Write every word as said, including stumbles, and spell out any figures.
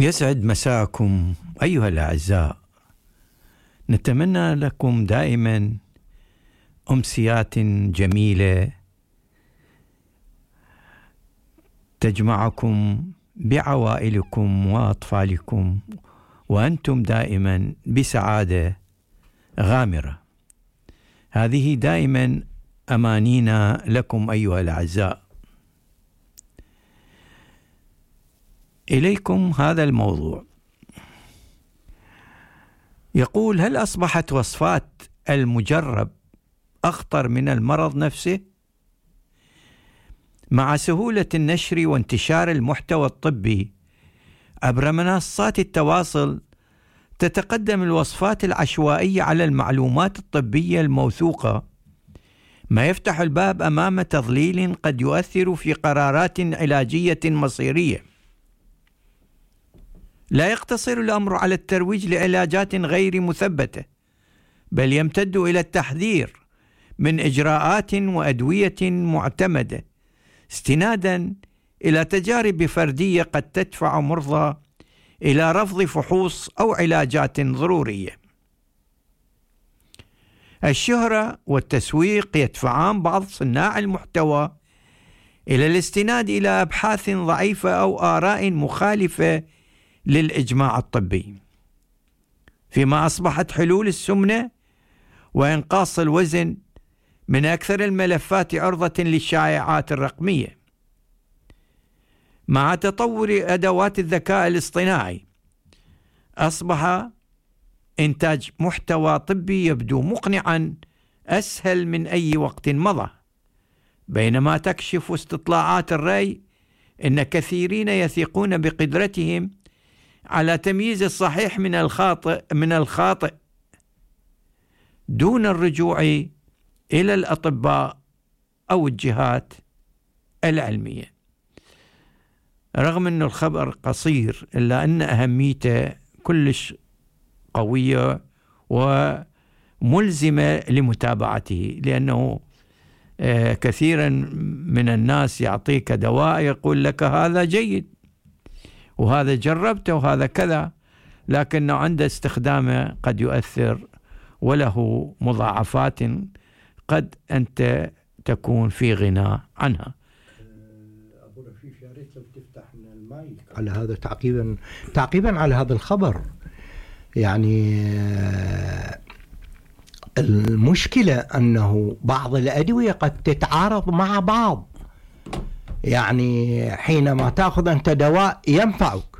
يسعد مساءكم أيها الأعزاء. نتمنى لكم دائما أمسيات جميلة تجمعكم بعوائلكم وأطفالكم، وأنتم دائما بسعادة غامرة. هذه دائما أمانينا لكم أيها الأعزاء. إليكم هذا الموضوع. يقول: هل أصبحت وصفات المجرب أخطر من المرض نفسه؟ مع سهولة النشر وانتشار المحتوى الطبي عبر منصات التواصل، تتقدم الوصفات العشوائية على المعلومات الطبية الموثوقة، ما يفتح الباب أمام تضليل قد يؤثر في قرارات علاجية مصيرية. لا يقتصر الأمر على الترويج لعلاجات غير مثبتة، بل يمتد إلى التحذير من إجراءات وأدوية معتمدة، استنادا إلى تجارب فردية قد تدفع مرضى إلى رفض فحوص أو علاجات ضرورية. الشهرة والتسويق يدفعان بعض صناع المحتوى إلى الاستناد إلى أبحاث ضعيفة أو آراء مخالفة للإجماع الطبي، فيما أصبحت حلول السمنة وإنقاص الوزن من أكثر الملفات عرضة للشائعات الرقمية. مع تطور أدوات الذكاء الاصطناعي، أصبح إنتاج محتوى طبي يبدو مقنعا أسهل من أي وقت مضى، بينما تكشف استطلاعات الرأي أن كثيرين يثقون بقدرتهم على تمييز الصحيح من الخاطئ من الخاطئ دون الرجوع إلى الأطباء أو الجهات العلمية. رغم أن الخبر قصير، إلا أن أهميته كلش قوية وملزمة لمتابعته، لأنه كثيرا من الناس يعطيك دواء يقول لك هذا جيد وهذا جربته وهذا كذا، لكنه عند استخدامه قد يؤثر وله مضاعفات قد أنت تكون في غنى عنها. أبو رفيف، يا ريت لو تفتح المايك على هذا تعقيبا تعقيبا على هذا الخبر. يعني المشكلة أنه بعض الأدوية قد تتعارض مع بعض. يعني حينما تأخذ أنت دواء ينفع